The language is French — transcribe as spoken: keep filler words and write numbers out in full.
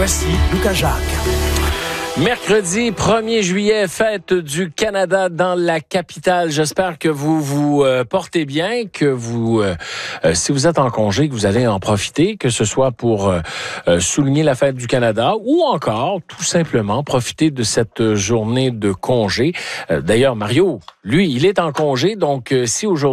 Voici Lucas Jacques. Mercredi premier juillet, fête du Canada dans la capitale. J'espère que vous vous euh, portez bien, que vous, euh, euh, si vous êtes en congé, que vous allez en profiter, que ce soit pour euh, euh, souligner la fête du Canada ou encore, tout simplement, profiter de cette journée de congé. Euh, d'ailleurs, Mario, lui, il est en congé, donc euh, si aujourd'hui